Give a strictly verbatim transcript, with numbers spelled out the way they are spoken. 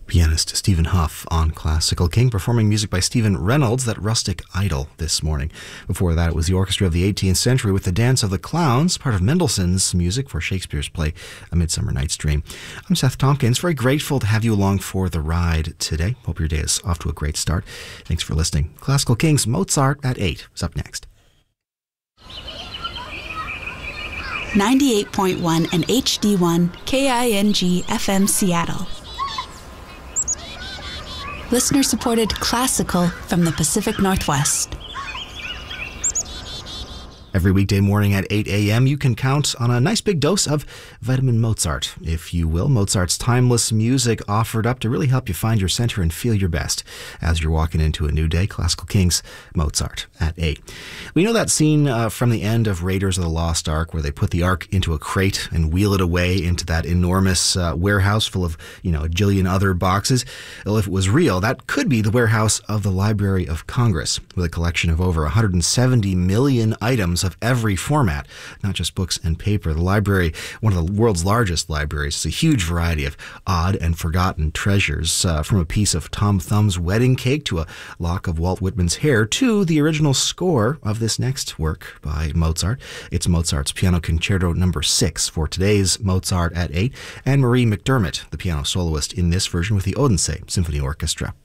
Pianist Stephen Hough on Classical King, performing music by Stephen Reynolds, that rustic idol, this morning. Before that, it was the orchestra of the eighteenth century with the Dance of the Clowns, part of Mendelssohn's music for Shakespeare's play A Midsummer Night's Dream. I'm Seth Tompkins, very grateful to have you along for the ride today. Hope your day is off to a great start. Thanks for listening. Classical King's Mozart at eight is up next. ninety-eight point one and H D one K I N G F M Seattle. Listener-supported classical from the Pacific Northwest. Every weekday morning at eight a.m., you can count on a nice big dose of vitamin Mozart, if you will. Mozart's timeless music offered up to really help you find your center and feel your best as you're walking into a new day. Classical King's Mozart at eight. We know that scene uh, from the end of Raiders of the Lost Ark where they put the Ark into a crate and wheel it away into that enormous uh, warehouse full of, you know, a jillion other boxes. Well, if it was real, that could be the warehouse of the Library of Congress, with a collection of over one hundred seventy million items of every format, not just books and paper. The library, one of the world's largest libraries, is a huge variety of odd and forgotten treasures, uh, from a piece of Tom Thumb's wedding cake to a lock of Walt Whitman's hair to the original score of this next work by Mozart. It's Mozart's Piano Concerto number six for today's Mozart at eight, and Marie McDermott, the piano soloist in this version with the Odense Symphony Orchestra.